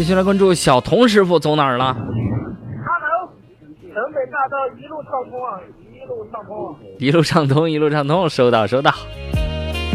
继续来关注小童师傅走哪儿了？ 城北大道一路畅通啊，一路畅通啊， 一路畅通，一路畅通，收到收到。